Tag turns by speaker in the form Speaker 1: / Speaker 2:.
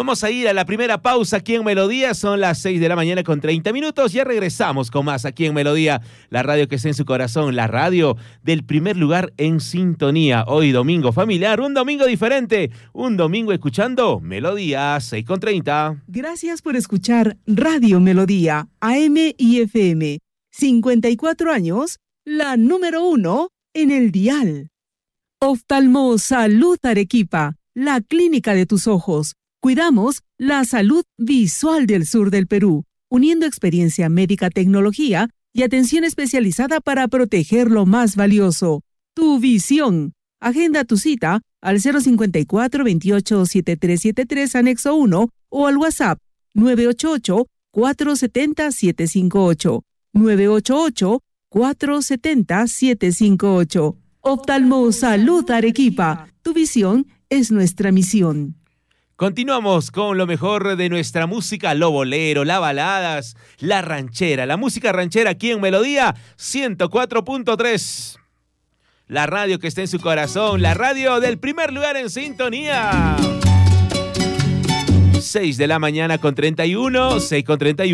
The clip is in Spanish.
Speaker 1: Vamos a ir a la primera pausa aquí en Melodía. Son las 6 de la mañana con 30 minutos. Ya regresamos con más aquí en Melodía, la radio que está en su corazón, la radio del primer lugar en sintonía. Hoy domingo familiar, un domingo diferente, un domingo escuchando Melodía 6 con 30.
Speaker 2: Gracias por escuchar Radio Melodía, AM y FM. 54 años, la número 1 en el dial. Oftalmo Salud Arequipa, la clínica de tus ojos. Cuidamos la salud visual del sur del Perú, uniendo experiencia médica, tecnología y atención especializada para proteger lo más valioso, tu visión. Agenda tu cita al 054-28-7373, anexo 1, o al WhatsApp 988-470-758, 988-470-758. Oftalmo Salud Arequipa, tu visión es nuestra misión.
Speaker 1: Continuamos con lo mejor de nuestra música, lo bolero, las baladas, la ranchera, la música ranchera aquí en Melodía 104.3. La radio que está en su corazón, la radio del primer lugar en sintonía. 6 de la mañana con 31, 6 con 31.